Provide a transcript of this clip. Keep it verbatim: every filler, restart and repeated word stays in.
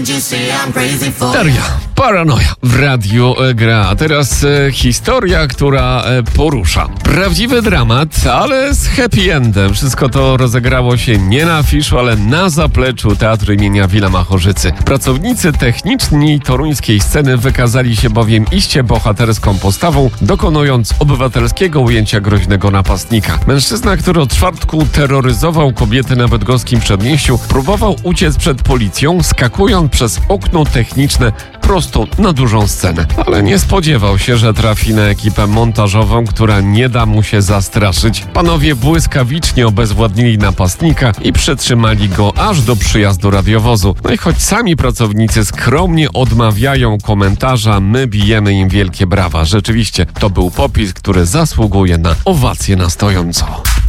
Daria, paranoja w radiu e, gra. A teraz e, historia, która e, porusza. Prawdziwy dramat, ale z happy endem. Wszystko to rozegrało się nie na afiszu, ale na zapleczu Teatru imienia Wilema Chorzycy. Pracownicy techniczni toruńskiej sceny wykazali się bowiem iście bohaterską postawą, dokonując obywatelskiego ujęcia groźnego napastnika. Mężczyzna, który od czwartku terroryzował kobiety na bydgoskim przedmieściu, próbował uciec przed policją, skakując przez okno techniczne prosto na dużą scenę. Ale nie spodziewał się, że trafi na ekipę montażową, która nie da mu się zastraszyć. Panowie błyskawicznie obezwładnili napastnika i przetrzymali go aż do przyjazdu radiowozu. No i choć sami pracownicy skromnie odmawiają komentarza, my bijemy im wielkie brawa. Rzeczywiście, to był popis, który zasługuje na owację na stojąco.